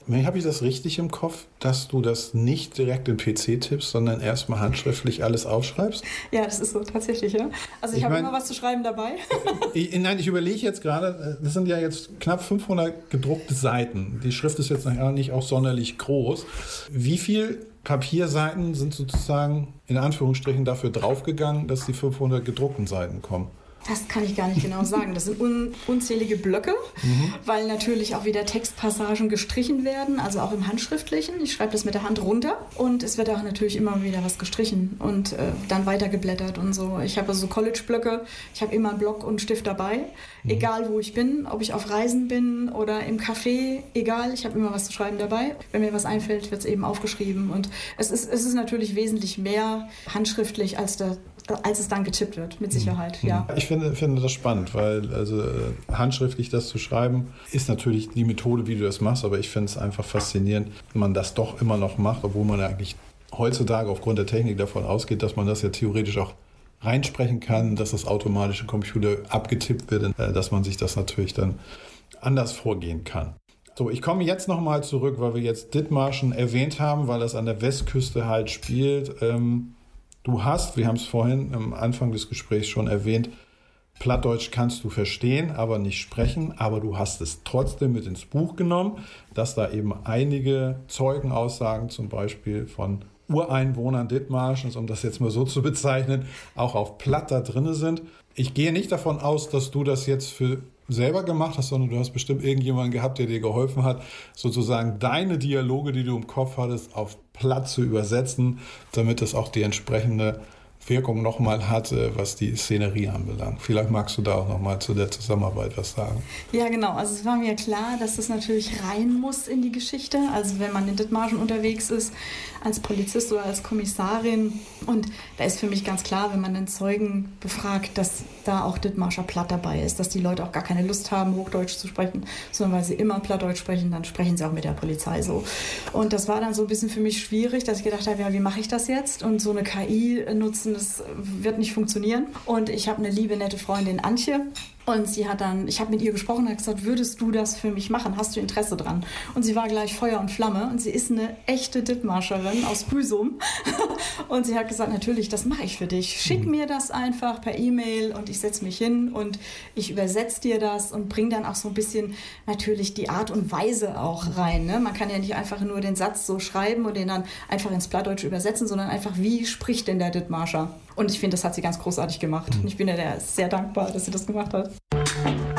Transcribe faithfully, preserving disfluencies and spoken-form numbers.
Habe ich das richtig im Kopf, dass du das nicht direkt in P C tippst, sondern erstmal handschriftlich alles aufschreibst? Ja, das ist so tatsächlich, ja. Also ich, ich habe immer was zu schreiben dabei. ich, nein, ich überlege jetzt gerade, das sind ja jetzt knapp fünfhundert gedruckte Seiten. Die Schrift ist jetzt nicht auch sonderlich groß. Wie viel Papierseiten sind sozusagen in Anführungsstrichen dafür draufgegangen, dass die fünfhundert gedruckten Seiten kommen? Das kann ich gar nicht genau sagen. Das sind un- unzählige Blöcke, mhm. weil natürlich auch wieder Textpassagen gestrichen werden, also auch im Handschriftlichen. Ich schreibe das mit der Hand runter und es wird auch natürlich immer wieder was gestrichen und äh, dann weitergeblättert und so. Ich habe also so College-Blöcke, ich habe immer einen Block und einen Stift dabei, mhm. egal wo ich bin, ob ich auf Reisen bin oder im Café, egal, ich habe immer was zu schreiben dabei. Wenn mir was einfällt, wird es eben aufgeschrieben und es ist, es ist natürlich wesentlich mehr handschriftlich, als, der, als es dann getippt wird, mit Sicherheit, mhm. ja. Ich finde, finde das spannend, weil also handschriftlich das zu schreiben, ist natürlich die Methode, wie du das machst, aber ich finde es einfach faszinierend, wenn man das doch immer noch macht, obwohl man ja eigentlich heutzutage aufgrund der Technik davon ausgeht, dass man das ja theoretisch auch reinsprechen kann, dass das automatisch im Computer abgetippt wird, dass man sich das natürlich dann anders vorgehen kann. So, ich komme jetzt nochmal zurück, weil wir jetzt Dithmarschen erwähnt haben, weil das an der Westküste halt spielt. Ähm, du hast, wir haben es vorhin am Anfang des Gesprächs schon erwähnt, Plattdeutsch kannst du verstehen, aber nicht sprechen, aber du hast es trotzdem mit ins Buch genommen, dass da eben einige Zeugenaussagen zum Beispiel von Ureinwohnern Dithmarschens, um das jetzt mal so zu bezeichnen, auch auf Platt da drin sind. Ich gehe nicht davon aus, dass du das jetzt für selber gemacht hast, sondern du hast bestimmt irgendjemanden gehabt, der dir geholfen hat, sozusagen deine Dialoge, die du im Kopf hattest, auf Platt zu übersetzen, damit es auch die entsprechende Wirkung nochmal hatte, was die Szenerie anbelangt. Vielleicht magst du da auch nochmal zu der Zusammenarbeit was sagen. Ja, genau. Also es war mir klar, dass das natürlich rein muss in die Geschichte. Also wenn man in Dithmarschen unterwegs ist, als Polizist oder als Kommissarin. Und da ist für mich ganz klar, wenn man einen Zeugen befragt, dass da auch Dithmarscher Platt dabei ist, dass die Leute auch gar keine Lust haben, Hochdeutsch zu sprechen, sondern weil sie immer Plattdeutsch sprechen, dann sprechen sie auch mit der Polizei so. Und das war dann so ein bisschen für mich schwierig, dass ich gedacht habe, ja, wie mache ich das jetzt? Und so eine K I nutzen, das wird nicht funktionieren. Und ich habe eine liebe, nette Freundin, Antje. Und sie hat dann, ich habe mit ihr gesprochen und hat gesagt, würdest du das für mich machen? Hast du Interesse dran? Und sie war gleich Feuer und Flamme und sie ist eine echte Dithmarscherin aus Büsum. Und sie hat gesagt, natürlich, das mache ich für dich. Schick mhm. mir das einfach per E-Mail und ich setze mich hin und ich übersetze dir das und bringe dann auch so ein bisschen natürlich die Art und Weise auch rein. Ne? Man kann ja nicht einfach nur den Satz so schreiben und den dann einfach ins Plattdeutsche übersetzen, sondern einfach, wie spricht denn der Dithmarscher? Und ich finde, das hat sie ganz großartig gemacht. Mhm. Und ich bin ihr sehr dankbar, dass sie das gemacht hat.